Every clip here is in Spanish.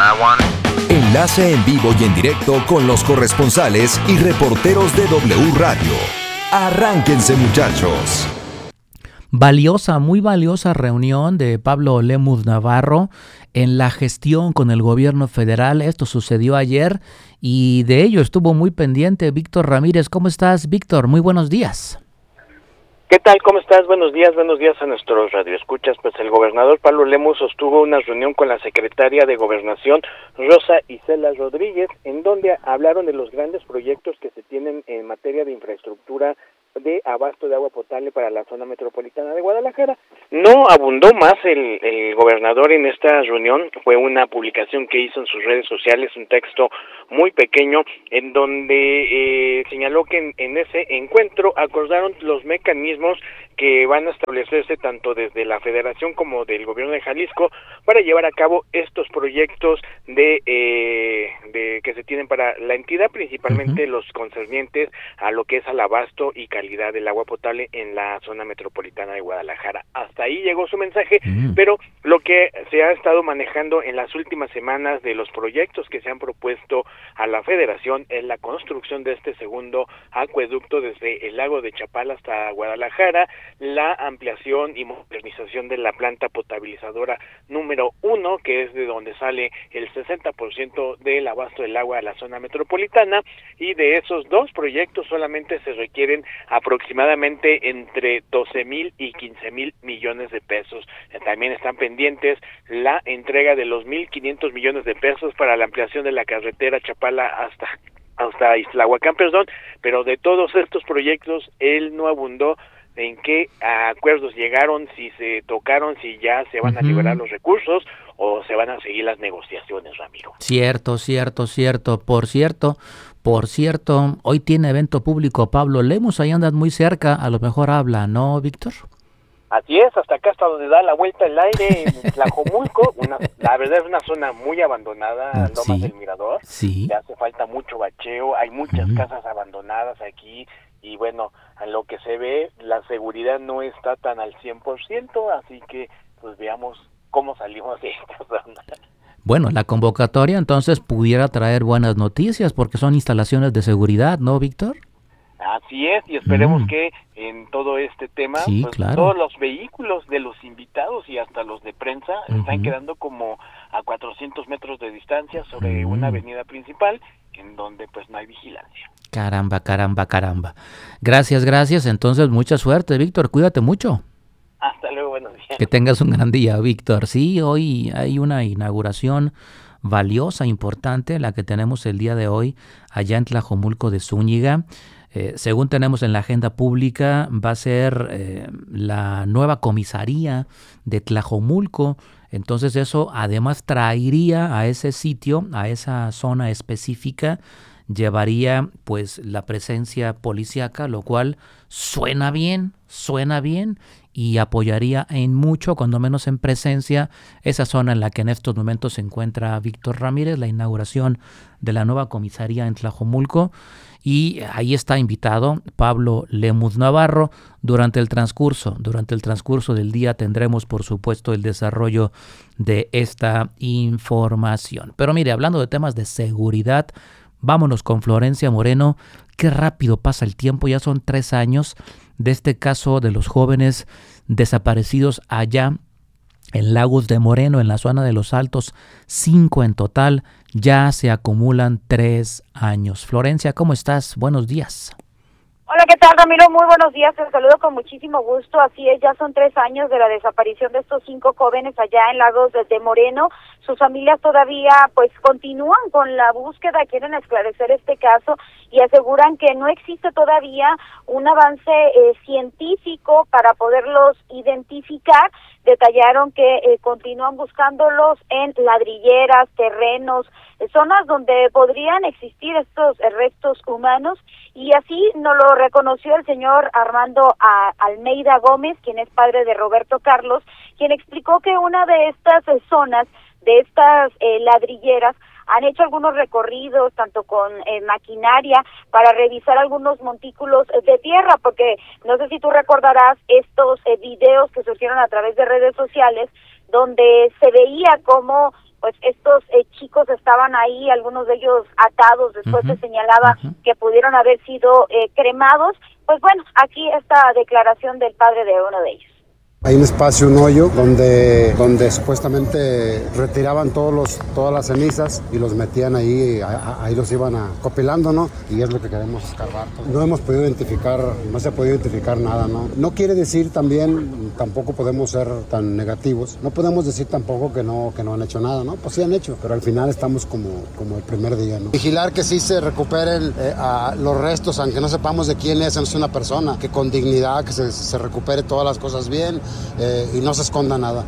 Enlace en vivo y en directo con los corresponsales y reporteros de W Radio. Arránquense, muchachos. Muy valiosa reunión de Pablo Lemus Navarro en la gestión con el gobierno federal. Esto sucedió ayer y de ello estuvo muy pendiente Víctor Ramírez. ¿Cómo estás, Víctor? Muy buenos días. ¿Qué tal? ¿Cómo estás? Buenos días a nuestros radioescuchas. Pues el gobernador Pablo Lemus sostuvo una reunión con la secretaria de Gobernación, Rosa Isela Rodríguez, en donde hablaron de los grandes proyectos que se tienen en materia de infraestructura de abasto de agua potable para la zona metropolitana de Guadalajara. No abundó más el gobernador en esta reunión, fue una publicación que hizo en sus redes sociales, un texto muy pequeño, en donde señaló que en ese encuentro acordaron los mecanismos que van a establecerse tanto desde la Federación como del gobierno de Jalisco para llevar a cabo estos proyectos de que se tienen para la entidad, principalmente los concernientes a lo que es al abasto y calidad del agua potable en la zona metropolitana de Guadalajara. Hasta ahí llegó su mensaje, pero lo que se ha estado manejando en las últimas semanas de los proyectos que se han propuesto a la Federación es la construcción de este segundo acueducto desde el lago de Chapala hasta Guadalajara, la ampliación y modernización de la planta potabilizadora número 1, que es de donde sale el 60% del abasto del agua a la zona metropolitana, y de esos dos proyectos solamente se requieren aproximadamente entre 12,000 y 15,000 millones de pesos. También están pendientes la entrega de los 1,500 millones de pesos para la ampliación de la carretera Chapala hasta Islahuacán, pero de todos estos proyectos él no abundó en qué acuerdos llegaron, si se tocaron, si ya se van a liberar los recursos o se van a seguir las negociaciones, Ramiro. Cierto. Por cierto, hoy tiene evento público Pablo Lemus, ahí andas muy cerca, a lo mejor habla, ¿no, Víctor? Así es, hasta acá hasta donde da la vuelta el aire, en Tlajomulco, la verdad es una zona muy abandonada, Lomas del Mirador, le hace falta mucho bacheo, hay muchas casas abandonadas aquí, y bueno, a lo que se ve, la seguridad no está tan al 100%, así que pues veamos cómo salimos de esta zona. Bueno, la convocatoria entonces pudiera traer buenas noticias porque son instalaciones de seguridad, ¿no, Víctor? Así es, y esperemos que en todo este tema, todos los vehículos de los invitados y hasta los de prensa están quedando como a 400 metros de distancia sobre una avenida principal en donde pues no hay vigilancia. Caramba. Gracias. Entonces, mucha suerte, Víctor. Cuídate mucho. Hasta luego, buenos días. Que tengas un gran día, Víctor. Sí, hoy hay una inauguración valiosa, importante, la que tenemos el día de hoy allá en Tlajomulco de Zúñiga. Según tenemos en la agenda pública, va a ser la nueva comisaría de Tlajomulco. Entonces eso además traería a ese sitio, a esa zona específica, llevaría pues la presencia policíaca, lo cual suena bien y apoyaría en mucho, cuando menos en presencia, esa zona en la que en estos momentos se encuentra Víctor Ramírez, la inauguración de la nueva comisaría en Tlajomulco. Y ahí está invitado Pablo Lemus Navarro. Durante el transcurso del día tendremos, por supuesto, el desarrollo de esta información. Pero mire, hablando de temas de seguridad, vámonos con Florencia Moreno. Qué rápido pasa el tiempo, ya son 3 años de este caso de los jóvenes desaparecidos allá en Lagos de Moreno, en la zona de Los Altos, 5 en total, ya se acumulan 3 años. Florencia, ¿cómo estás? Buenos días. Hola, ¿qué tal, Ramiro? Muy buenos días, te saludo con muchísimo gusto. Así es, ya son 3 años de la desaparición de estos 5 jóvenes allá en Lagos de Moreno. Sus familias todavía pues continúan con la búsqueda, quieren esclarecer este caso y aseguran que no existe todavía un avance científico para poderlos identificar. Detallaron que continúan buscándolos en ladrilleras, terrenos, zonas donde podrían existir estos restos humanos, y así nos lo reconoció el señor Armando Almeida Gómez, quien es padre de Roberto Carlos, quien explicó que una de estas zonas, de estas ladrilleras, han hecho algunos recorridos, tanto con maquinaria, para revisar algunos montículos de tierra, porque no sé si tú recordarás estos videos que surgieron a través de redes sociales, donde se veía cómo pues estos chicos estaban ahí, algunos de ellos atados, después se señalaba que pudieron haber sido cremados. Pues bueno, aquí esta declaración del padre de uno de ellos. Hay un espacio, un hoyo, donde supuestamente retiraban todas las cenizas y los metían ahí los iban acopilando, ¿no? Y es lo que queremos escarbar. No hemos podido identificar, no se ha podido identificar nada, ¿no? No quiere decir también, tampoco podemos ser tan negativos, no podemos decir tampoco que no han hecho nada, ¿no? Pues sí han hecho, pero al final estamos como el primer día, ¿no? Vigilar que sí se recuperen los restos, aunque no sepamos de quién es una persona, que con dignidad, que se recupere todas las cosas bien, y no se esconda nada.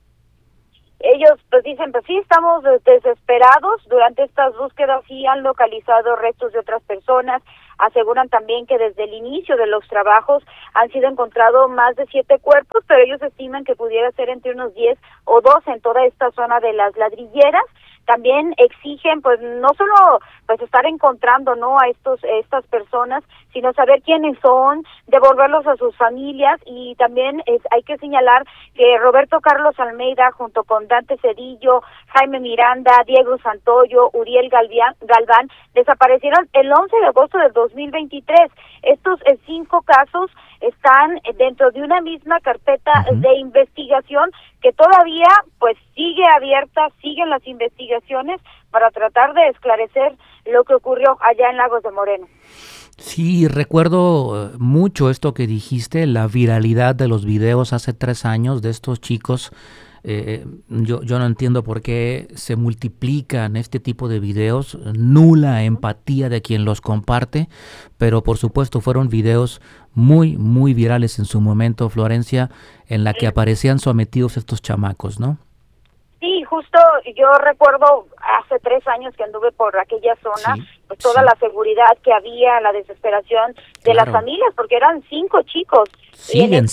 Ellos pues dicen, pues sí, estamos desesperados. Durante estas búsquedas sí han localizado restos de otras personas. Aseguran también que desde el inicio de los trabajos han sido encontrados más de 7 cuerpos, pero ellos estiman que pudiera ser entre unos 10 o 12 en toda esta zona de las ladrilleras. También exigen, pues, no solo pues estar encontrando, ¿no?, a estas personas, sino saber quiénes son, devolverlos a sus familias. Y también hay que señalar que Roberto Carlos Almeida, junto con Dante Cedillo, Jaime Miranda, Diego Santoyo, Uriel Galván, desaparecieron el 11 de agosto del 2023. Estos 5 casos están dentro de una misma carpeta de investigación que todavía pues sigue abierta, siguen las investigaciones para tratar de esclarecer lo que ocurrió allá en Lagos de Moreno. Sí, recuerdo mucho esto que dijiste, la viralidad de los videos hace 3 años de estos chicos. Yo no entiendo por qué se multiplican este tipo de videos, nula empatía de quien los comparte, pero por supuesto fueron videos muy, muy virales en su momento, Florencia, en la que aparecían sometidos estos chamacos, ¿no? Sí, justo yo recuerdo hace 3 años que anduve por aquella zona, sí, pues toda la seguridad que había, la desesperación de las familias, porque eran 5 chicos. Siguen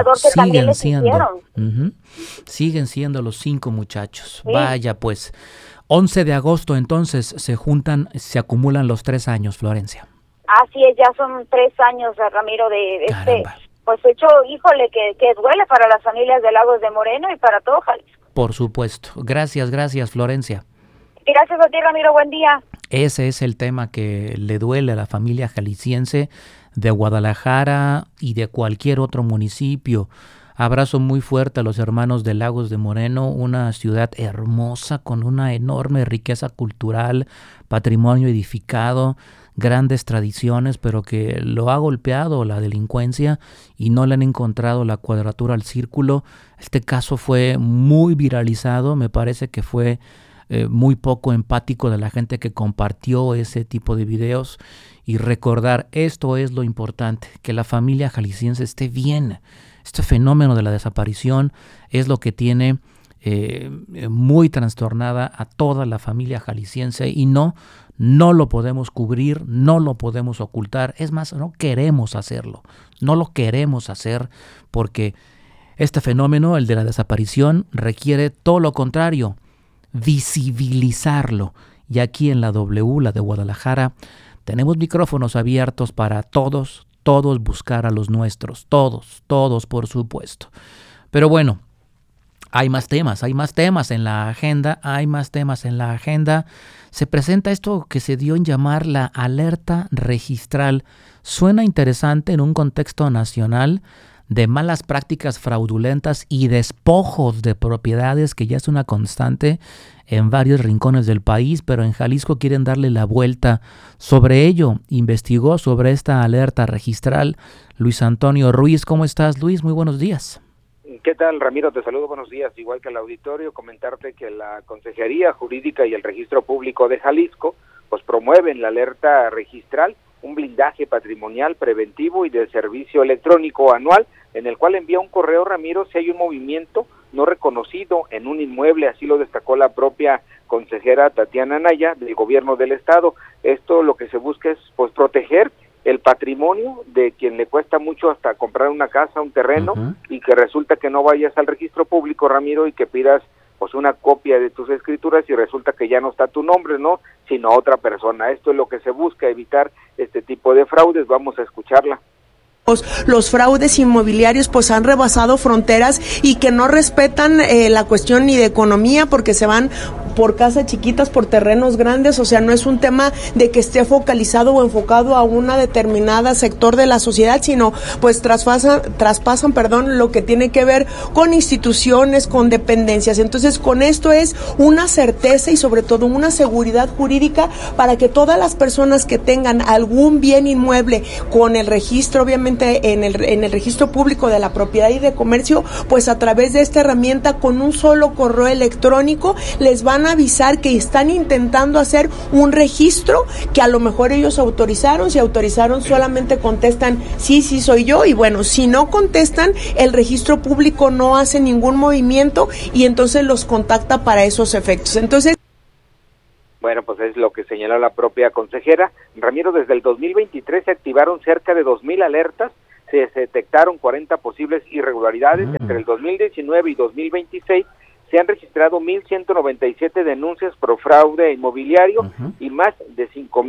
siendo los 5 muchachos. Sí. Vaya pues, 11 de agosto entonces se acumulan los 3 años, Florencia. Así es, ya son 3 años, Ramiro, de pues hecho, híjole, que duele para las familias de Lagos de Moreno y para todo Jalisco. Por supuesto. Gracias, Florencia. Gracias a ti, Ramiro. Buen día. Ese es el tema que le duele a la familia jalisciense de Guadalajara y de cualquier otro municipio. Abrazo muy fuerte a los hermanos de Lagos de Moreno, una ciudad hermosa con una enorme riqueza cultural, patrimonio edificado, grandes tradiciones, pero que lo ha golpeado la delincuencia y no le han encontrado la cuadratura al círculo. Este caso fue muy viralizado, me parece que fue muy poco empático de la gente que compartió ese tipo de videos. Y recordar, esto es lo importante, que la familia jalisciense esté bien. Este fenómeno de la desaparición es lo que tiene muy trastornada a toda la familia jalisciense y no lo podemos cubrir, no lo podemos ocultar. Es más, no queremos hacerlo, no lo queremos hacer porque este fenómeno, el de la desaparición, requiere todo lo contrario, visibilizarlo. Y aquí en la W, la de Guadalajara, tenemos micrófonos abiertos para todos buscar a los nuestros, todos por supuesto. Pero bueno, hay más temas en la agenda, Se presenta esto que se dio en llamar la alerta registral. Suena interesante en un contexto nacional de malas prácticas fraudulentas y despojos de propiedades, que ya es una constante en varios rincones del país, pero en Jalisco quieren darle la vuelta. Sobre ello, investigó sobre esta alerta registral Luis Antonio Ruiz. ¿Cómo estás, Luis? Muy buenos días. ¿Qué tal, Ramiro? Te saludo, buenos días. Igual que al auditorio, comentarte que la Consejería Jurídica y el Registro Público de Jalisco pues promueven la alerta registral, un blindaje patrimonial preventivo y de servicio electrónico anual, en el cual envía un correo, Ramiro, si hay un movimiento no reconocido en un inmueble. Así lo destacó la propia consejera Tatiana Anaya del Gobierno del Estado. Esto lo que se busca es pues proteger el patrimonio de quien le cuesta mucho hasta comprar una casa, un terreno, y que resulta que no vayas al registro público, Ramiro, y que pidas pues una copia de tus escrituras y resulta que ya no está tu nombre, ¿no?, sino otra persona. Esto es lo que se busca, evitar este tipo de fraudes. Vamos a escucharla. Los fraudes inmobiliarios pues han rebasado fronteras y que no respetan la cuestión ni de economía, porque se van por casas chiquitas, por terrenos grandes, o sea, no es un tema de que esté focalizado o enfocado a una determinada sector de la sociedad, sino pues traspasan, lo que tiene que ver con instituciones, con dependencias. Entonces, con esto es una certeza y sobre todo una seguridad jurídica para que todas las personas que tengan algún bien inmueble con el registro, obviamente en el registro público de la propiedad y de comercio, pues a través de esta herramienta, con un solo correo electrónico, les van a avisar que están intentando hacer un registro que a lo mejor ellos autorizaron. Si autorizaron, solamente contestan sí soy yo, y bueno, si no contestan, el registro público no hace ningún movimiento y entonces los contacta para esos efectos. Entonces, bueno, pues es lo que señaló la propia consejera. Ramiro, desde el 2023 se activaron cerca de 2,000 alertas, se detectaron 40 posibles irregularidades. Entre el 2019 y 2026 se han registrado 1,197 denuncias por fraude inmobiliario y más de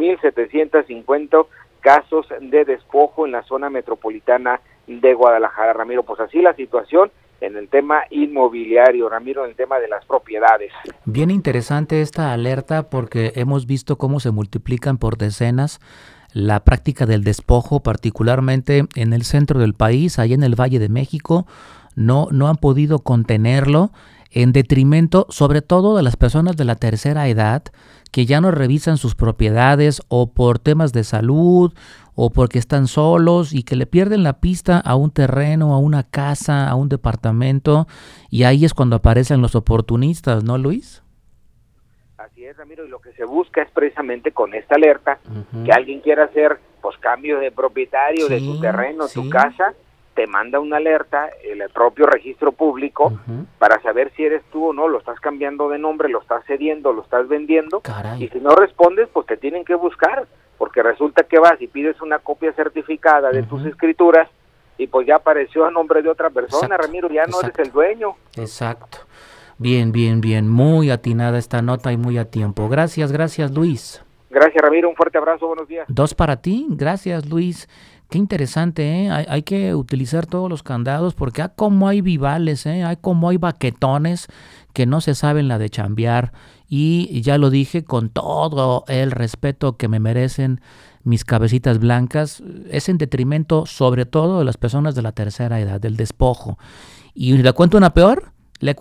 5,750 casos de despojo en la zona metropolitana de Guadalajara. Ramiro, pues así la situación en el tema inmobiliario, Ramiro, en el tema de las propiedades. Bien interesante esta alerta porque hemos visto cómo se multiplican por decenas la práctica del despojo, particularmente en el centro del país, allá en el Valle de México. No han podido contenerlo, en detrimento sobre todo de las personas de la tercera edad que ya no revisan sus propiedades o por temas de salud o porque están solos y que le pierden la pista a un terreno, a una casa, a un departamento, y ahí es cuando aparecen los oportunistas, ¿no, Luis? Así es, Ramiro, y lo que se busca es precisamente con esta alerta que alguien quiera hacer pues cambio de propietario de tu terreno, tu casa, te manda una alerta, el propio registro público, para saber si eres tú o no, lo estás cambiando de nombre, lo estás cediendo, lo estás vendiendo. Caray. Y si no respondes, pues te tienen que buscar, porque resulta que vas y pides una copia certificada de tus escrituras y pues ya apareció a nombre de otra persona. Exacto. Ramiro, ya no eres el dueño. Exacto. Bien, muy atinada esta nota y muy a tiempo. Gracias, Luis. Gracias, Ramiro, un fuerte abrazo, buenos días. 2 para ti, gracias, Luis. Qué interesante, ¿eh? Hay que utilizar todos los candados porque como hay vivales, como hay baquetones que no se saben la de chambear, y ya lo dije con todo el respeto que me merecen mis cabecitas blancas, es en detrimento sobre todo de las personas de la tercera edad, del despojo. Y le cuento una peor,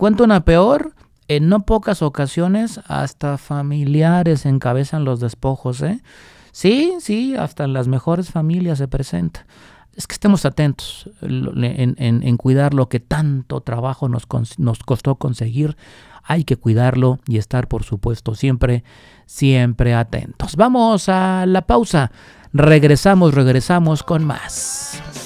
en no pocas ocasiones hasta familiares encabezan los despojos, ¿eh? Sí, hasta en las mejores familias se presenta. Es que estemos atentos en cuidar lo que tanto trabajo nos costó conseguir. Hay que cuidarlo y estar, por supuesto, siempre atentos. Vamos a la pausa. Regresamos con más.